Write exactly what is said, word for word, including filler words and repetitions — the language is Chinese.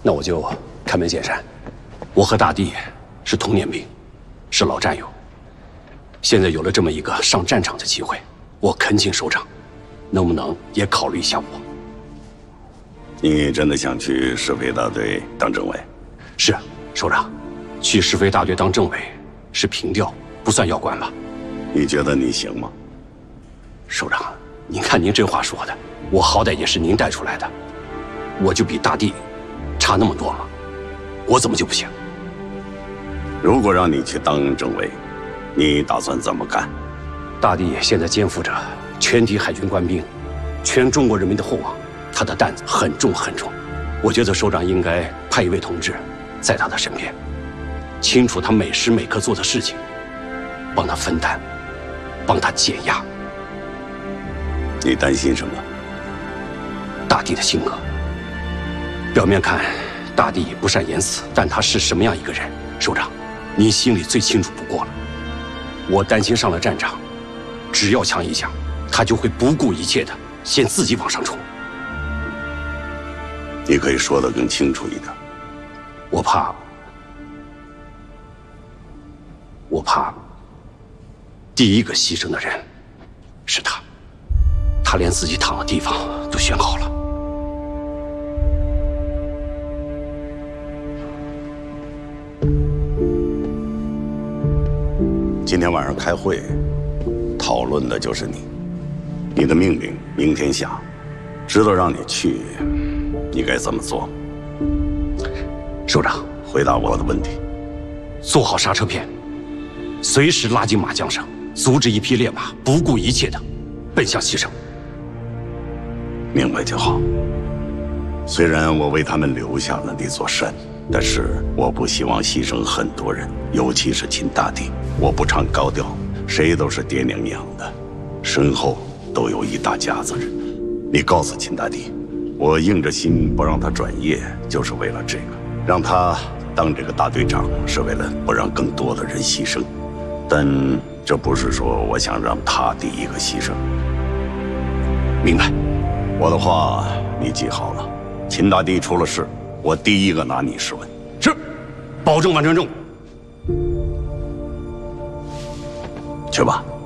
那我就开门见山，我和大帝是同年兵，是老战友。现在有了这么一个上战场的机会，我恳请首长，能不能也考虑一下我？ 你真的想去石飞大队当政委？ 是，首长，去石飞大队当政委是平调，不算要官吧？ 你觉得你行吗？ 首长，您看您这话说的，我好歹也是您带出来的，我就比大帝差那么多吗？我怎么就不行？ 如果让你去当政委，你打算怎么干？ 大帝现在肩负着全体海军官兵、全中国人民的厚望，他的担子很重很重。我觉得首长应该派一位同志在他的身边，清楚他每时每刻做的事情，帮他分担，帮他减压。 你担心什么？ 大帝的性格。表面看，大帝不善言辞，但他是什么样一个人，首长，您心里最清楚不过了。我担心上了战场，只要枪一响，他就会不顾一切的先自己往上冲。 你可以说得更清楚一点。 我怕，我怕，第一个牺牲的人是他，他连自己躺的地方都选好了。 今天晚上开会，讨论的就是你。你的命令明天下，知道让你去，你该怎么做？ 首长， 回答我的问题。 做好刹车片，随时拉进马缰绳，阻止一匹烈马不顾一切的奔向牺牲。 明白就好。虽然我为他们留下了那座山，但是我不希望牺牲很多人，尤其是秦大帝。我不唱高调，谁都是爹娘养的，身后都有一大家子人。你告诉秦大帝，我硬着心不让他转业，就是为了这个，让他当这个大队长，是为了不让更多的人牺牲。但这不是说我想让他第一个牺牲。 明白。 我的话你记好了，秦大帝出了事，我第一个拿你试问。 是，保证完成任务。 去吧。